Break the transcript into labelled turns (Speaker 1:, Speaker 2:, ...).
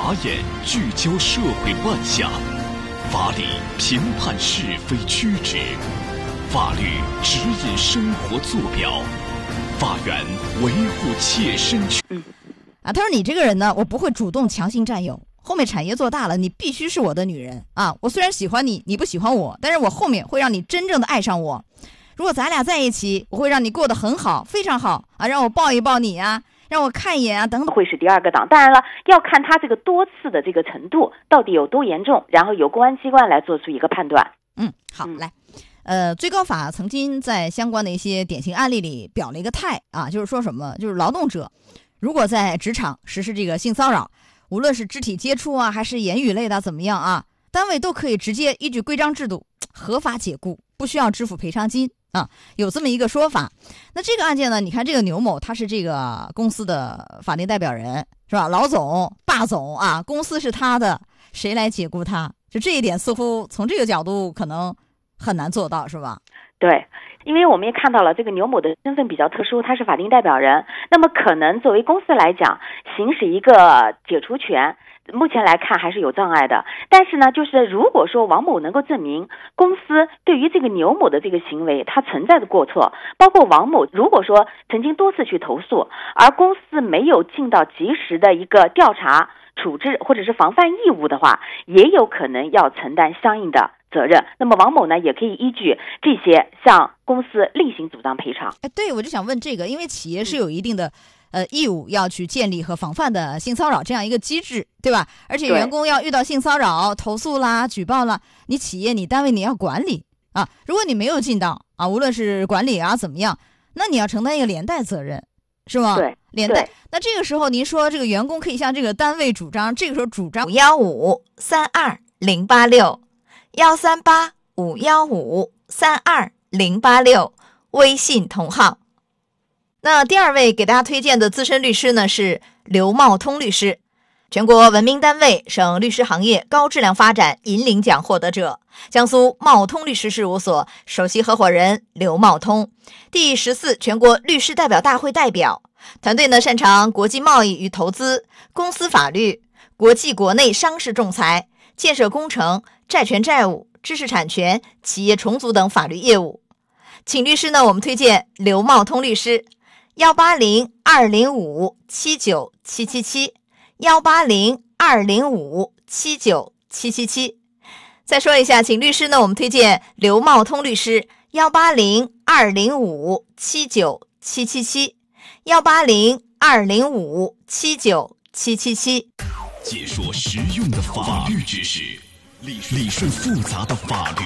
Speaker 1: 法眼聚焦社会乱象，法理评判是非曲直，法律指引生活坐标，法源维护切身权。
Speaker 2: 他说你这个人呢，我不会主动强行占有，后面产业做大了，你必须是我的女人啊！我虽然喜欢你，你不喜欢我，但是我后面会让你真正的爱上我。如果咱俩在一起，我会让你过得很好，非常好啊！让我抱一抱你啊，让我看一眼啊，等等。
Speaker 3: 会是第二个档。当然了，要看他这个多次的这个程度到底有多严重，然后由公安机关来做出一个判断。
Speaker 2: 好，来。最高法曾经在相关的一些典型案例里表了一个态啊，就是说什么，就是劳动者如果在职场实施这个性骚扰，无论是肢体接触啊，还是言语类的怎么样啊，单位都可以直接依据规章制度合法解雇，不需要支付赔偿金啊，有这么一个说法。那这个案件呢，你看这个牛某他是这个公司的法定代表人是吧？老总、霸总啊，公司是他的，谁来解雇他？就这一点似乎从这个角度可能很难做到，是吧？
Speaker 3: 对，因为我们也看到了这个牛某的身份比较特殊，他是法定代表人，那么可能作为公司来讲，行使一个解除权，目前来看还是有障碍的。但是呢，就是如果说王某能够证明公司对于这个牛某的这个行为它存在的过错，包括王某如果说曾经多次去投诉，而公司没有尽到及时的一个调查、处置或者是防范义务的话，也有可能要承担相应的责任。那么王某呢，也可以依据这些向公司另行主张赔偿。
Speaker 2: 对，我就想问这个，因为企业是有一定的义务要去建立和防范的性骚扰这样一个机制，对吧？而且员工要遇到性骚扰投诉啦、举报啦，你企业、你单位你要管理啊。如果你没有尽到啊，无论是管理啊怎么样，那你要承担一个连带责任，是吗？
Speaker 3: 对，
Speaker 2: 连带。那这个时候您说这个员工可以向这个单位主张，这个时候主张
Speaker 4: 515-32086，138-515-32086，微信同号。那第二位给大家推荐的资深律师呢是刘茂通律师，全国文明单位省律师行业高质量发展银领奖获得者，江苏茂通律师事务所首席合伙人刘茂通，第14全国律师代表大会代表，团队呢擅长国际贸易与投资、公司法律、国际国内商事仲裁、建设工程、债权债务、知识产权、企业重组等法律业务。请律师呢，我们推荐刘茂通律师，180-205-7977180-205-79777。再说一下，请律师呢，我们推荐刘茂通律师，180-205-79777，180-205-79777。
Speaker 1: 解说实用的法律知识，理顺复杂的法律